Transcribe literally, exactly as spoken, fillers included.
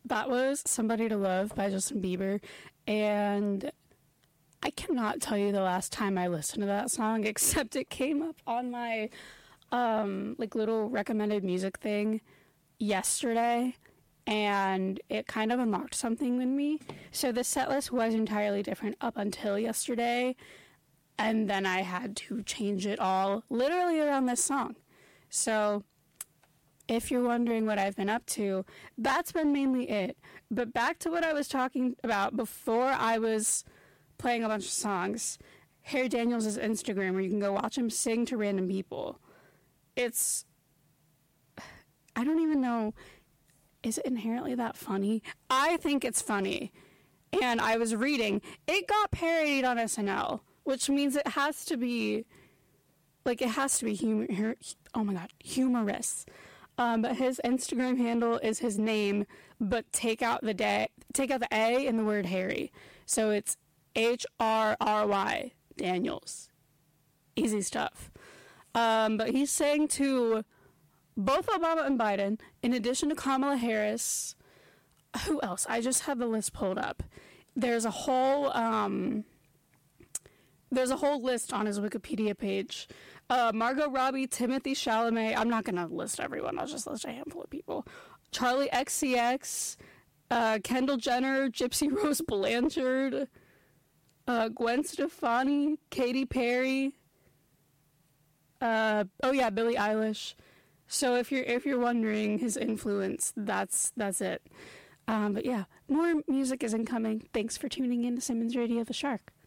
that was Somebody to Love by Justin Bieber. And I cannot tell you the last time I listened to that song, except it came up on my um, like little recommended music thing yesterday, and it kind of unlocked something in me. So the set list was entirely different up until yesterday, and then I had to change it all literally around this song. So if you're wondering what I've been up to, that's been mainly it. But back to what I was talking about before I was playing a bunch of songs. Harry Daniels' Instagram, where you can go watch him sing to random people. It's... I don't even know... Is it inherently that funny? I think it's funny. And I was reading, it got parodied on S N L, which means it has to be... Like, it has to be humor... Oh my god, humorous. Um, but his Instagram handle is his name, but take out the da- take out the A in the word Harry. So it's H R R Y Daniels. Easy stuff. Um, but he's saying to both Obama and Biden, in addition to Kamala Harris, who else? I just have the list pulled up. There's a whole um, there's a whole list on his Wikipedia page. Uh, Margot Robbie, Timothy Chalamet. I'm not going to list everyone. I'll just list a handful of people. Charlie X C X, uh, Kendall Jenner, Gypsy Rose Blanchard, uh, Gwen Stefani, Katy Perry. Uh, oh yeah, Billie Eilish. So if you're if you're wondering his influence, that's that's it. Um, but yeah, more music is incoming. Thanks for tuning in to Simmons Radio the Shark.